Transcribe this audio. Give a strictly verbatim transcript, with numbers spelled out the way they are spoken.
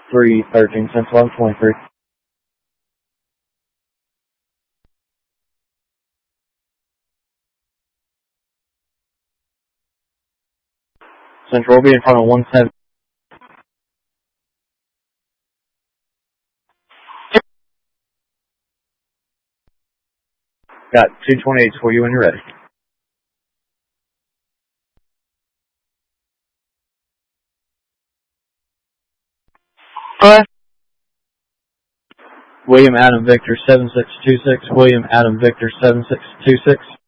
three thirteen since eleven twenty-three. Central will be in front of one seven. Got two twenty-eights for you when you're ready. What? William Adam Victor seven six two six. William Adam Victor seven six two six.